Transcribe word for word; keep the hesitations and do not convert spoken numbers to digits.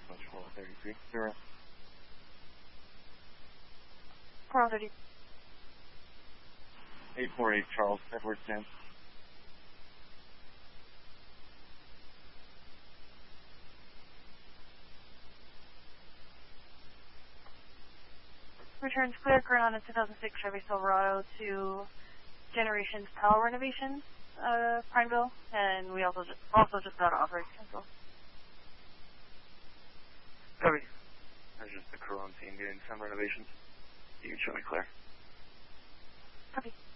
Approach four thirty-three. Zero. four thirty. eight four eight, Charles, Edward Sam. Returns clear, current on a two thousand six Chevy Silverado to Generations Power Renovations, uh, Prineville, and we also just, also just got offer cancel. Copy. That's just the Corona team getting some renovations. You can show me clear. Copy.